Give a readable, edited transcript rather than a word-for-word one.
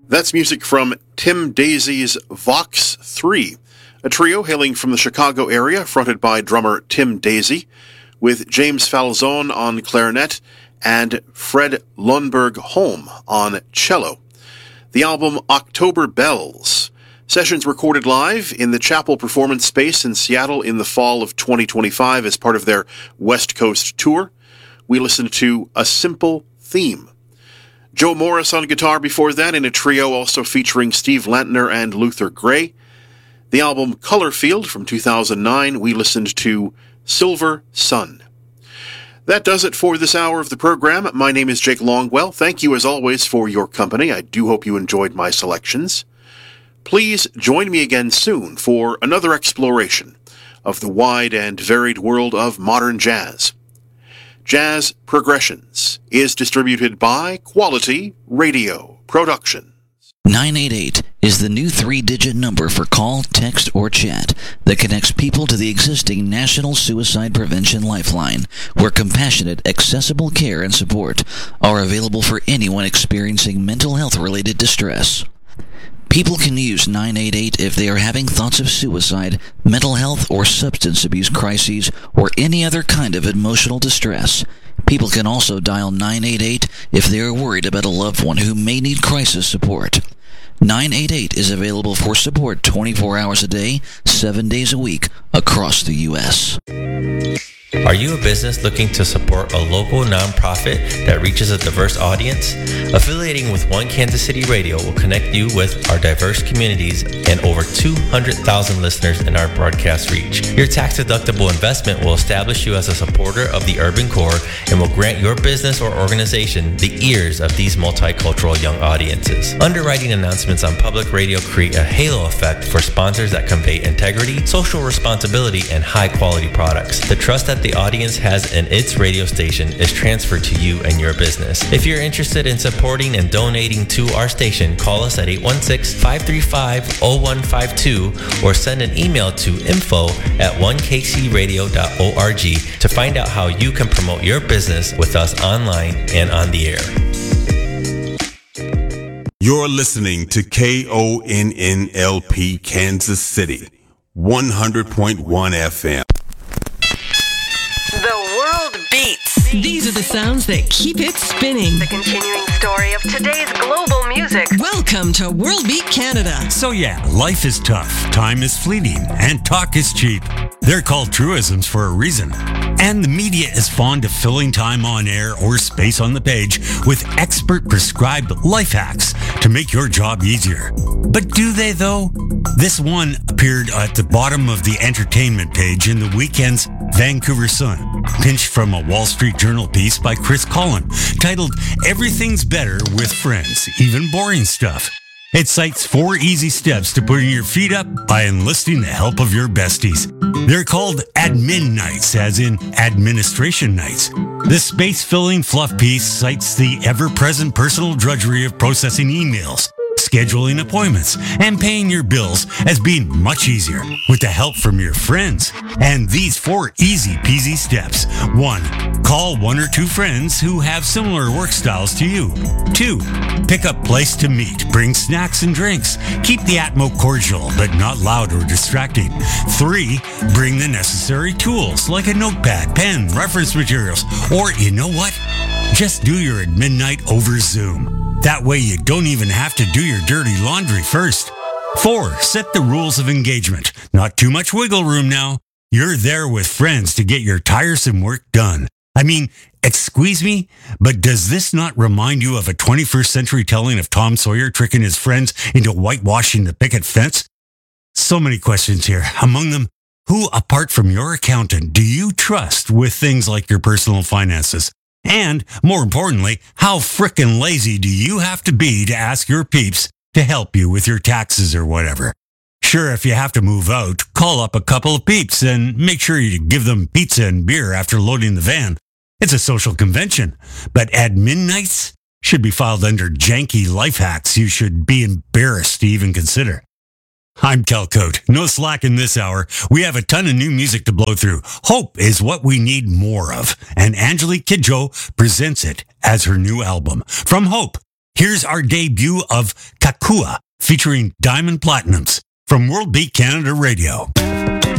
That's music from Tim Daisy's Vox 3, a trio hailing from the Chicago area fronted by drummer Tim Daisy, with James Falzone on clarinet and Fred Lundberg-Holm on cello. The album October Bells. Sessions recorded live in the Chapel Performance Space in Seattle in the fall of 2025 as part of their West Coast tour. We listened to A Simple Theme. Joe Morris on guitar before that in a trio also featuring Steve Lantner and Luther Gray. The album Colorfield from 2009, we listened to Silver Sun. That does it for this hour of the program. My name is Jake Longwell. Thank you as always for your company. I do hope you enjoyed my selections. Please join me again soon for another exploration of the wide and varied world of modern jazz. Jazz Progressions is distributed by Quality Radio Productions. 988 is the new 3-digit number for call, text, or chat that connects people to the existing National Suicide Prevention Lifeline, where compassionate, accessible care and support are available for anyone experiencing mental health-related distress. People can use 988 if they are having thoughts of suicide, mental health or substance abuse crises, or any other kind of emotional distress. People can also dial 988 if they are worried about a loved one who may need crisis support. 988 is available for support 24 hours a day, 7 days a week, across the U.S. Are you a business looking to support a local nonprofit that reaches a diverse audience? Affiliating with One Kansas City Radio will connect you with our diverse communities and over 200,000 listeners in our broadcast reach. Your tax-deductible investment will establish you as a supporter of the Urban Core and will grant your business or organization the ears of these multicultural young audiences. Underwriting announcements on public radio create a halo effect for sponsors that convey integrity, social responsibility, and high-quality products. The trust that the audience has in its radio station is transferred to you and your business. If you're interested in supporting and donating to our station, call us at 816-535-0152 or send an email to info@onekcradio.org to find out how you can promote your business with us online and on the air. You're listening to KONNLP Kansas City, 100.1 FM. The world beats. These are the sounds that keep it spinning. The continuing story of today's global music. Welcome to World Beat Canada. So yeah, life is tough, time is fleeting, and talk is cheap. They're called truisms for a reason. And the media is fond of filling time on air or space on the page with expert prescribed life hacks to make your job easier. But do they though? This one appeared at the bottom of the entertainment page in the weekend's Vancouver Sun, pinched from a Wall Street Journal piece by Chris Collin, titled Everything's Better with Friends, Even Boring Stuff. It cites 4 easy steps to putting your feet up by enlisting the help of your besties. They're called admin nights, as in administration nights. This space-filling fluff piece cites the ever-present personal drudgery of processing emails, scheduling appointments, and paying your bills as being much easier with the help from your friends. And these 4 easy-peasy steps. 1. Call 1 or 2 friends who have similar work styles to you. 2. Pick a place to meet. Bring snacks and drinks. Keep the atmo cordial, but not loud or distracting. 3. Bring the necessary tools, like a notepad, pen, reference materials, or you know what? Just do your admin night over Zoom. That way you don't even have to do your dirty laundry first. 4. Set the rules of engagement. Not too much wiggle room now. You're there with friends to get your tiresome work done. I mean, excuse me, but does this not remind you of a 21st century telling of Tom Sawyer tricking his friends into whitewashing the picket fence? So many questions here. Among them, who apart from your accountant do you trust with things like your personal finances? And, more importantly, how frickin' lazy do you have to be to ask your peeps to help you with your taxes or whatever? Sure, if you have to move out, call up a couple of peeps and make sure you give them pizza and beer after loading the van. It's a social convention. But admin nights should be filed under janky life hacks you should be embarrassed to even consider. I'm Kel Cote. No slack in this hour. We have a ton of new music to blow through. Hope is what we need more of. And Angelique Kidjo presents it as her new album. From Hope, Here's our debut of Kakua featuring Diamond Platinums from World Beat Canada Radio.